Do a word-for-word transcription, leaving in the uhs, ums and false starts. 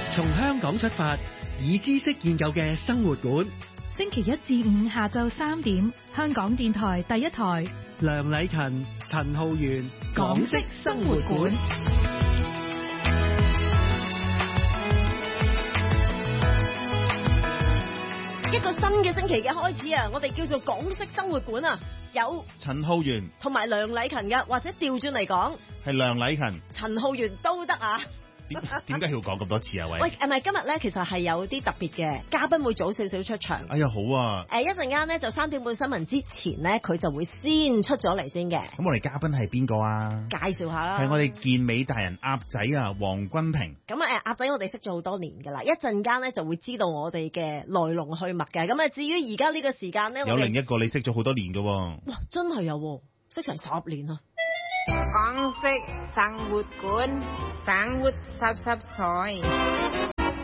從香港出發，以知識建構嘅生活館。 星期一至五下晝三點，香港電台第一台。 梁禮勤、陳浩源，港式生活館。 一個新嘅星期嘅開始啊！我哋叫做港式生活館啊，有陳浩源同埋梁禮勤嘅，或者調轉嚟講係梁禮勤、 陳浩源都得啊。 點點解要講咁多次啊？喂， 喂，係咪今日咧？其實係有啲特別嘅嘉賓會早少少出場。 哎呀，好啊！ 誒，一陣間咧就三點半新聞之前咧，佢就會先出咗嚟先嘅。 咁我哋嘉賓係邊個啊？ 介紹下啦。 係我哋健美達人鴨仔啊，黃君平。 咁啊，誒，鴨仔我哋識咗好多年噶啦，一陣間咧就會知道我哋嘅來龍去脈嘅。咁啊，至於而家呢個時間咧， 有另一個你識咗好多年嘅。哇， 真係有，識成十年啊！ 港式生活館，生活濕濕碎。